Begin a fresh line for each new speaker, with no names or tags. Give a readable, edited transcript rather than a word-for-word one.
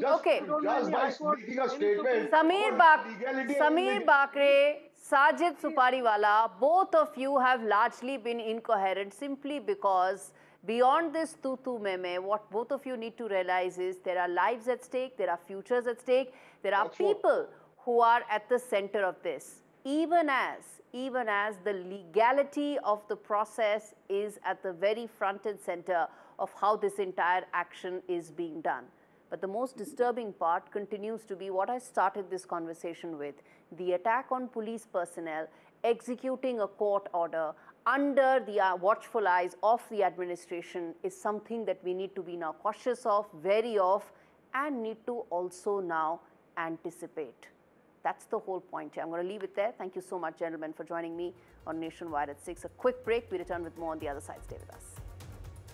Okay.
just by making a statement
Samir,
about legality and
Samir
illegality.
Bakre, Sajid Supariwala, both of you have largely been incoherent simply because beyond this tutu meme, what both of you need to realize is there are lives at stake, there are futures at stake, there are
That's what.
people who are at the center of this. Even as the legality of the process is at the very front and center of how this entire action is being done. But the most disturbing part continues to be what I started this conversation with. The attack on police personnel executing a court order under the watchful eyes of the administration is something that we need to be now cautious of, wary of, and need to also now anticipate. That's the whole point here. I'm going to leave it there. Thank you so much, gentlemen, for joining me on Nationwide at 6. A quick break. We return with more on the other side. Stay with us.